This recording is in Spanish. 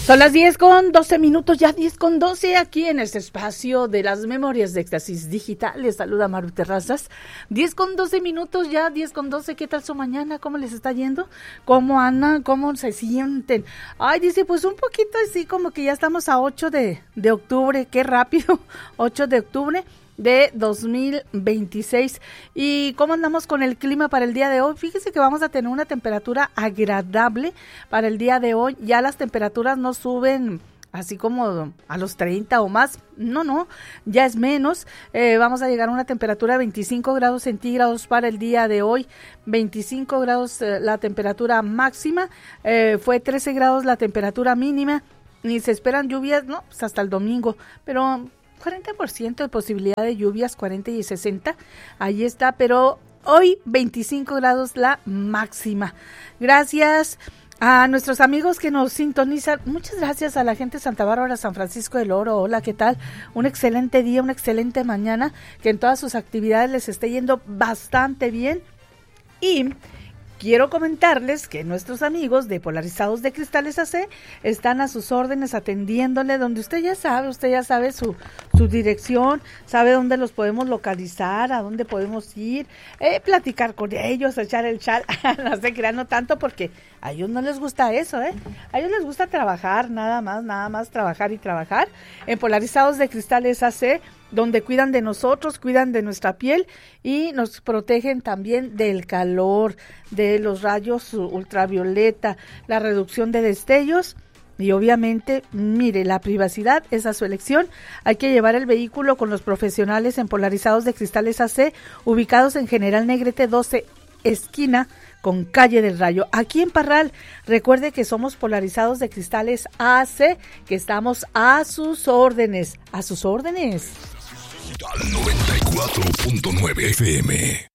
Son las 10:12, ya 10:12 aquí en este espacio de las memorias de Éxtasis Digital. Les saluda Maru Terrazas. 10:12, ya 10:12. ¿Qué tal su mañana? ¿Cómo les está yendo? ¿Cómo andan? ¿Cómo se sienten? Ay, dice, pues un poquito así como que ya estamos a 8 de octubre. Qué rápido, 8 de octubre. De 2026. ¿Y cómo andamos con el clima para el día de hoy? Fíjese que vamos a tener una temperatura agradable para el día de hoy. Ya las temperaturas no suben así como a los 30 o más. No, ya es menos. Vamos a llegar a una temperatura de 25 grados centígrados para el día de hoy. 25 grados la temperatura máxima. Fue 13 grados la temperatura mínima. Y se esperan lluvias, no, pues hasta el domingo. Pero 40% de posibilidad de lluvias, 40 y 60, ahí está, pero hoy 25 grados la máxima. Gracias a nuestros amigos que nos sintonizan, muchas gracias a la gente de Santa Bárbara, San Francisco del Oro. Hola, ¿qué tal? Un excelente día, una excelente mañana, que en todas sus actividades les esté yendo bastante bien. Y quiero comentarles que nuestros amigos de Polarizados de Cristales AC están a sus órdenes atendiéndole, donde usted ya sabe su dirección, sabe dónde los podemos localizar, a dónde podemos ir, platicar con ellos, echar el chat. No se crean, no tanto, porque a ellos no les gusta eso, a ellos les gusta trabajar, nada más trabajar y trabajar. En Polarizados de Cristales AC, donde cuidan de nosotros, cuidan de nuestra piel y nos protegen también del calor, de los rayos ultravioleta, la reducción de destellos y obviamente, mire, la privacidad es a su elección. Hay que llevar el vehículo con los profesionales en Polarizados de Cristales AC, ubicados en General Negrete 12, esquina con Calle del Rayo, aquí en Parral. Recuerde que somos Polarizados de Cristales AC, que estamos a sus órdenes, 94.9 FM.